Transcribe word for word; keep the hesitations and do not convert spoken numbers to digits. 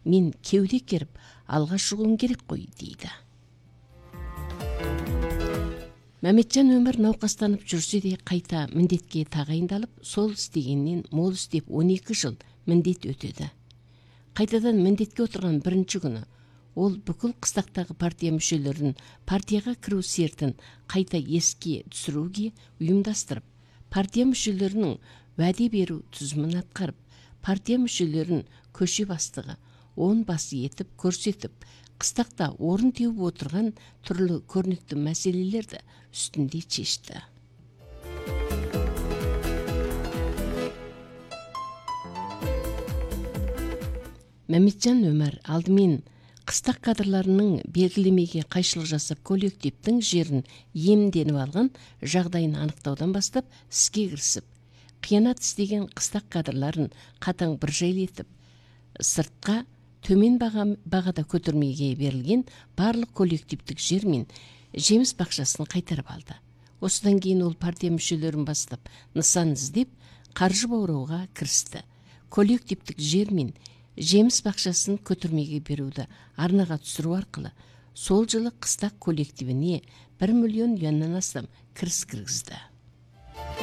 мен кеуде керіп алға шығуым керек қой дейді. Мәметжан өмір науқастанып жүрсе де қайта міндетке тағайындалып, сол істегеннен мол істеп он екі жыл міндет өтеді. Қайтадан міндетке отырған бірінші күні ол бүкіл қыстақтағы партия мүшелерін партияға кіру сертін қайта еске түсіруге ұйымдастырып, партия мүшелерінің уәде беру тізімін атқарып, партия мүшелерін көше бастығы, он басы етіп көрсетіп, қыстақта орын теуіп отырған түрлі көрнекті мәселелерді үстінде шешті. Мәметжан өмір алдымен қыстақ кадрларының белгілемеге қайшылық жасап коллективтің жерін иемденіп алған жағдайын анықтаудан бастап іске кірісіп, қиянат істеген қыстақ кадрларын қатаң бір жайлетіп, сыртқа төмен бағада көтермеге берілген барлық коллективтік жер мен жеміс бақшасын қайтарып алды. Осыдан кейін ол партия мүшелерін бастап, нысан іздеп, қаржы баурауға кірісті. Коллективтік жер мен жеміс бақшасын көтермеге беруді арнаға түсіру арқылы сол жылы қыстақ коллективіне бір миллион юаннан астам кіріс кіргізді.